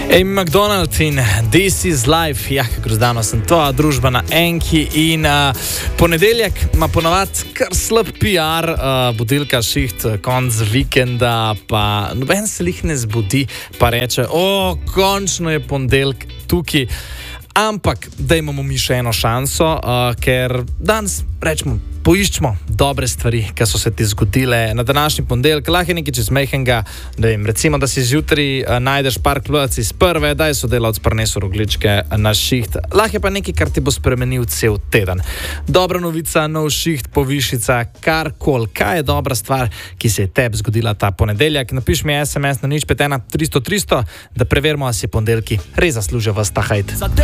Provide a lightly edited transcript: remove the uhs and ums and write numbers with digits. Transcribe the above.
Amy Macdonald in This is Life, ja, kako zdavno sem to, družba na Enki in ponedeljek ima ponovadi kar slab PR, budilka šiht, konc vikenda, pa noben se lih ne zbudi, pa reče, končno je ponedeljek tukaj, ampak da imamo mi še eno šanso, ker danes rečemo, poiščemo dobre stvari, ki so se ti zgodile na današnji ponedeljek. Lahko je nekaj čez mehkega, da jim recimo, da si zjutraj najdeš par kljuc iz prve, da je sodelavc prinesel rogljičke na šiht. Lahko je pa nekaj, kar ti bo spremenil cel teden. Dobra novica, nov šiht, povišica, karkoli. Kaj je dobra stvar, ki se je tebi zgodila ta ponedeljek? Napiš mi SMS na 051 300 300, da preverimo, ali si ponedeljki res zaslužijo vas ta hajt.